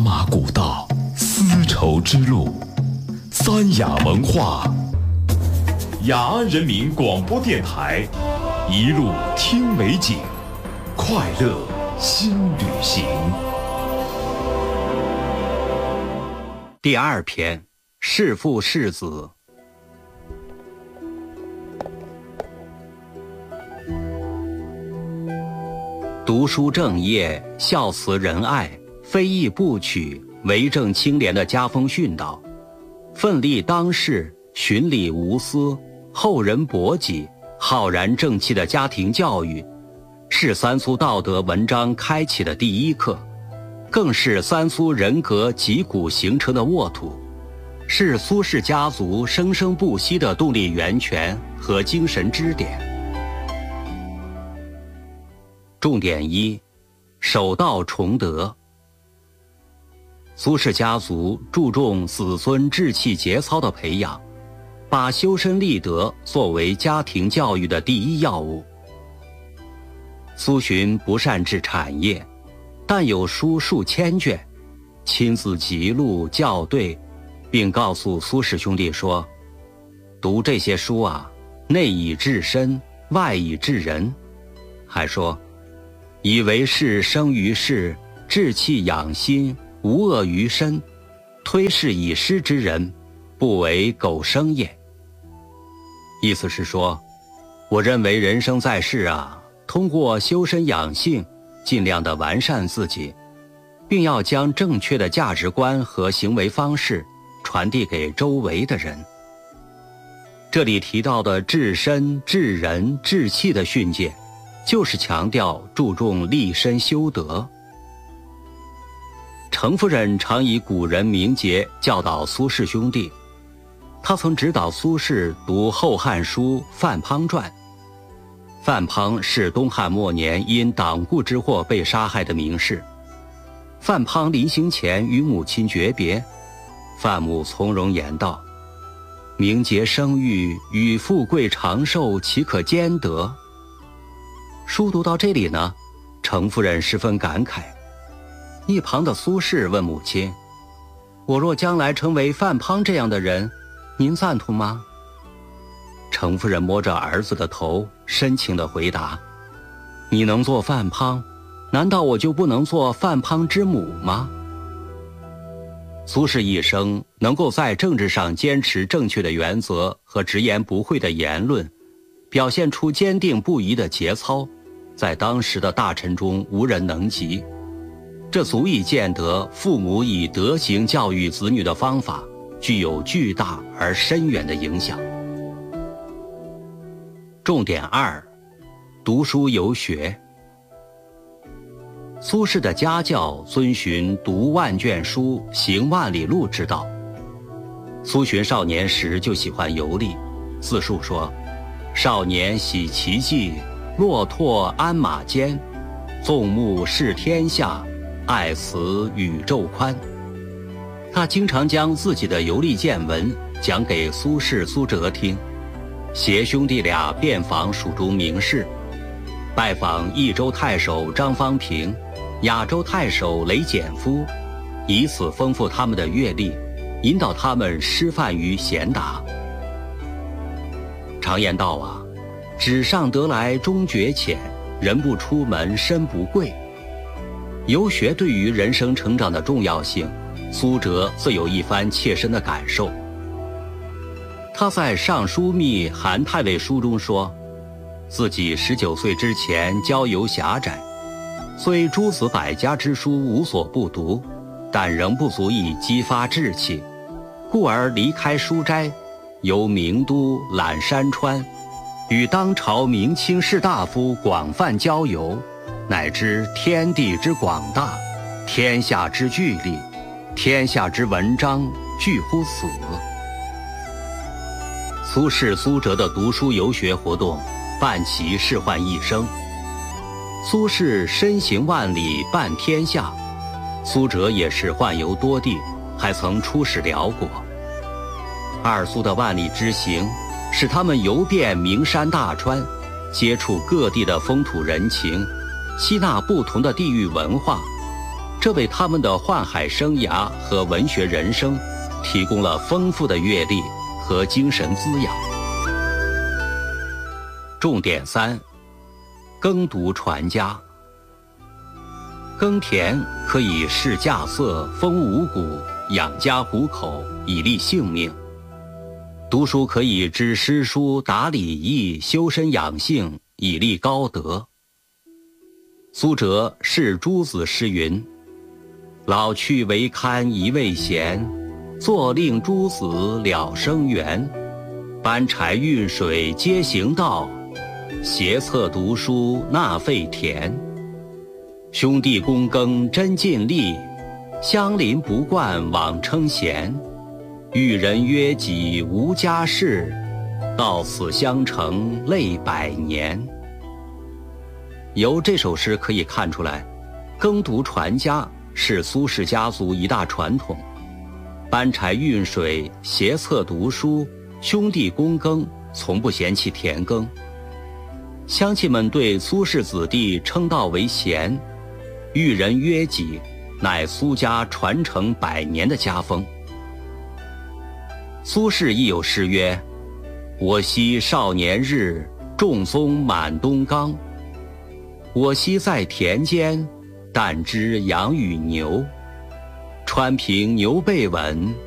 马古道，丝绸之路，三雅文化，雅安人民广播电台，一路听美景，快乐新旅行。 第二篇，弑父弑子。读书正业，孝慈仁爱，非义不取，为政清廉的家风训导，奋力当世，循礼无私，厚人薄己，浩然正气的家庭教育，是三苏道德文章开启的第一课，更是三苏人格脊骨形成的沃土，是苏氏家族生生不息的动力源泉和精神支点。重点一，守道崇德。苏氏家族注重子孙志气节操的培养，把修身立德作为家庭教育的第一要务。苏洵不善治产业，但有书数千卷，亲自辑录校对，并告诉苏氏兄弟说：读这些书啊，内以治身，外以治人。还说以为是生于世，志气养心，无恶于身，推是以师之人，不为苟生也。意思是说，我认为人生在世啊，通过修身养性，尽量的完善自己，并要将正确的价值观和行为方式传递给周围的人。这里提到的治身、治人、治气的训诫，就是强调注重立身修德。程夫人常以古人名节教导苏氏兄弟，他曾指导苏轼读《后汉书·范滂传》。范滂是东汉末年因党锢之祸被杀害的名士。范滂临行前与母亲诀别，范母从容言道：名节生育，与富贵长寿岂可兼得？书读到这里呢，程夫人十分感慨。一旁的苏轼问母亲：我若将来成为范滂这样的人，您赞同吗？程夫人摸着儿子的头，深情地回答：你能做范滂，难道我就不能做范滂之母吗？苏轼一生能够在政治上坚持正确的原则和直言不讳的言论，表现出坚定不移的节操，在当时的大臣中无人能及。这足以见得父母以德行教育子女的方法具有巨大而深远的影响。重点二，读书游学。苏轼的家教遵循读万卷书，行万里路之道。苏洵少年时就喜欢游历，自述说：少年喜奇迹，骆驼鞍马间，纵目视天下，爱此宇宙宽。他经常将自己的游历见闻讲给苏轼、苏辙听，携兄弟俩遍访蜀中名士，拜访益州太守张方平、雅州太守雷简夫，以此丰富他们的阅历，引导他们师范于贤达。常言道啊，纸上得来终觉浅，人不出门身不贵。游学对于人生成长的重要性，苏辙自有一番切身的感受。他在《尚书密韩太尉书》中说，自己19岁之前交游狭窄，虽诸子百家之书无所不读，但仍不足以激发志气，故而离开书斋，游名都、览山川，与当朝明清士大夫广泛交游，乃知天地之广大，天下之巨力，天下之文章俱乎此。苏轼、苏辙的读书游学活动伴其仕宦一生。苏轼身行万里半天下，苏辙也是宦游多地，还曾出使辽国。二苏的万里之行，使他们游遍名山大川，接触各地的风土人情，吸纳不同的地域文化， 这为他们的宦海生涯和文学人生提供了丰富的阅历和精神滋养。重点3：耕读传家。耕田可以试稼穑、丰五谷、养家糊口，以利性命；读书可以知诗书、达礼义、修身养性，以立高德。苏辙是诸子诗云：老去为堪一位贤，坐令诸子了生源。搬柴运水皆行道，携册读书纳废田。兄弟躬耕真尽力，相邻不惯枉称贤。遇人约己无家室，到此相成泪百年。由这首诗可以看出来，耕读传家是苏轼家族一大传统。搬柴运水、携册读书、兄弟躬耕，从不嫌弃田耕。乡亲们对苏氏子弟称道为贤，遇人约己，乃苏家传承100年的家风。苏轼亦有诗曰：我昔少年日，种松满东冈。我昔在田间，但知养与牛。川平牛背稳，